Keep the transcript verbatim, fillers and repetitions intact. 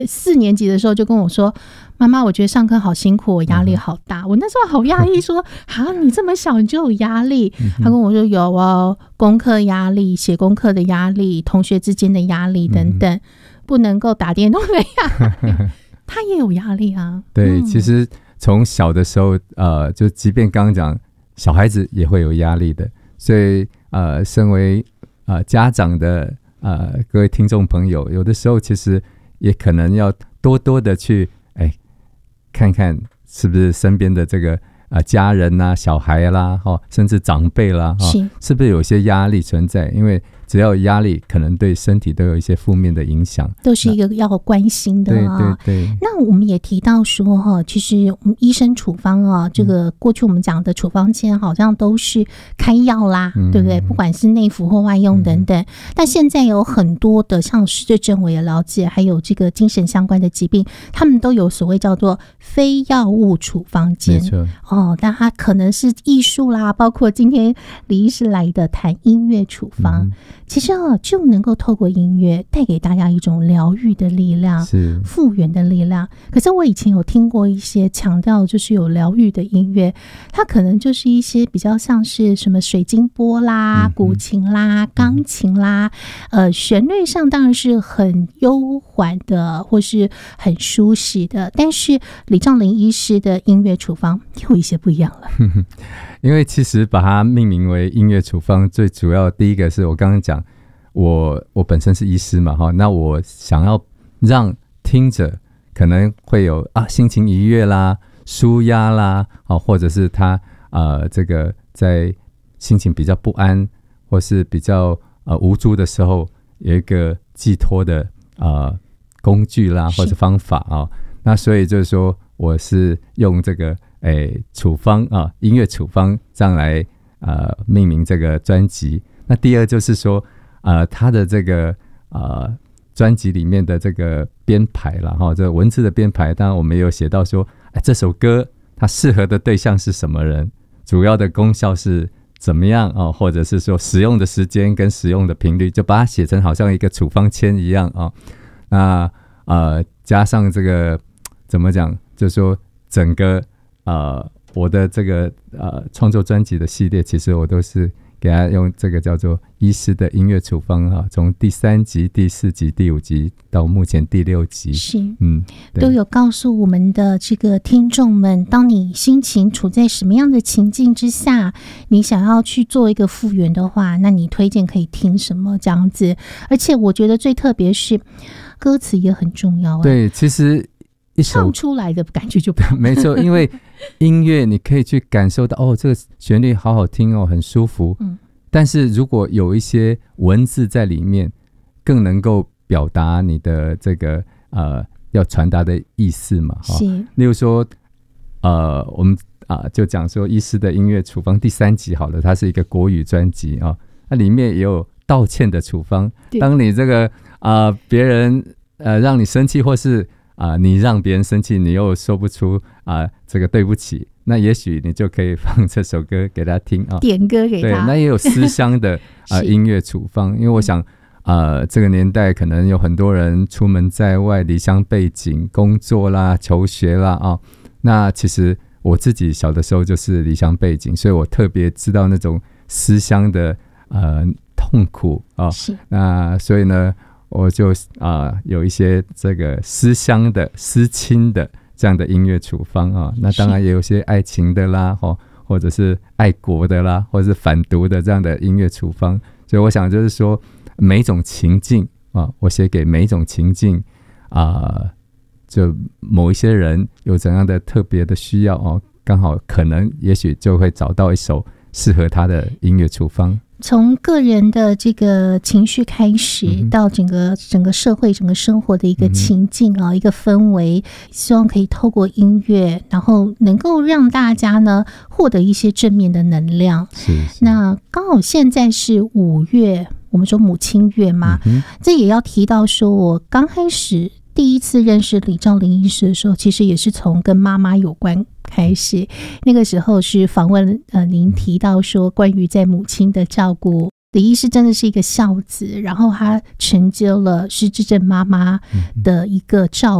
四年级的时候就跟我说，妈妈我觉得上课好辛苦，我压力好大、嗯、我那时候好压抑说啊，你这么小你就有压力、嗯、他跟我说有哦，功课压力，写功课的压力，同学之间的压力等等、嗯、不能够打电动的压力他也有压力啊。 对、 嗯、 其实从小的时候呃，就即便刚刚讲小孩子也会有压力的，所以呃，身为呃家长的呃各位听众朋友，有的时候其实也可能要多多的去哎看看是不是身边的这个呃家人啦、小孩啦、哦、甚至长辈啦、哦、是, 是不是有些压力存在？因为只要有压力，可能对身体都有一些负面的影响， 都是一个要关心的啊。 对对对。 那我们也提到说哈，其实医生处方啊，这个过去我们讲的处方签好像都是开药啦，嗯、对不对？不管是内服或外用等等。嗯、但现在有很多的像失智症我也了解，还有这个精神相关的疾病，他们都有所谓叫做非药物处方签。 没错。 哦，但它可能是艺术啦，包括今天李医师来的谈音乐处方。嗯，其实啊，就能够透过音乐带给大家一种疗愈的力量，是复原的力量。可是我以前有听过一些强调就是有疗愈的音乐，它可能就是一些比较像是什么水晶波啦、嗯、古琴啦、钢琴啦，呃，旋律上当然是很悠缓的或是很舒适的，但是李兆麟医师的音乐处方有一些不一样了。 因为其实把它命名为音乐处方，最主要第一个是我刚刚讲，我我本身是医师嘛，那我想要让听者可能会有啊心情愉悦啦、舒压啦，或者是他呃这个在心情比较不安或是比较呃无助的时候，有一个寄托的呃工具啦或者方法啊。那所以就是说我是用这个诶处方啊音乐处方这样来呃命名这个专辑。那第二就是说呃它的这个呃专辑里面的这个编排啦哈，这个文字的编排，当然我们也有写到说，哎，这首歌它适合的对象是什么人，主要的功效是怎么样啊，或者是说使用的时间跟使用的频率，就把它写成好像一个处方签一样啊。那呃加上这个怎么讲，就是说整个呃我的这个呃创作专辑的系列，其实我都是给他用这个叫做医师的音乐处方啊，从第三集、第四集、第五集到目前第六集， 是嗯，都有告诉我们的这个听众们，当你心情处在什么样的情境之下，你想要去做一个复原的话，那你推荐可以听什么这样子。而且我觉得最特别是歌词也很重要、欸、 对，其实一首唱出来的感觉就不没错，因为音乐你可以去感受到哦，这个旋律好好听哦，很舒服、嗯、但是如果有一些文字在里面，更能够表达你的这个呃要传达的意思嘛、哦、是例如说呃我们啊、呃、就讲说医师的音乐处方第三集好了，它是一个国语专辑啊，那、哦、里面也有道歉的处方，当你这个啊、呃、别人呃让你生气，或是啊、呃，你让别人生气，你又说不出啊、呃，这个对不起，那也许你就可以放这首歌给他听啊， 点歌给他。 对，那也有思乡的啊、呃、音乐处方，因为我想呃这个年代可能有很多人出门在外，离乡背景，工作啦、求学啦啊、哦，那其实我自己小的时候就是离乡背景，所以我特别知道那种思乡的呃痛苦啊、哦，那所以呢。我就啊、呃、有一些这个思乡的、思亲的这样的音乐处方啊，那当然也有些爱情的啦，哦、或者是爱国的啦，或者是反毒的这样的音乐处方。所以我想就是说，每一种情境啊，我写给每一种情境啊、呃，就某一些人有怎样的特别的需要哦，刚好可能也许就会找到一首适合他的音乐处方。 从个人的这个情绪开始，嗯、到整个整个社会、整个生活的一个情境啊、嗯，一个氛围，希望可以透过音乐，然后能够让大家呢获得一些正面的能量。 是是， 那刚好现在是五月，我们说母亲月嘛，嗯、这也要提到说，我刚开始第一次认识李兆麟医师的时候，其实也是从跟妈妈有关开始。那个时候是访问呃，您提到说关于在母亲的照顾李医师真的是一个孝子，然后他成就了失智症妈妈的一个照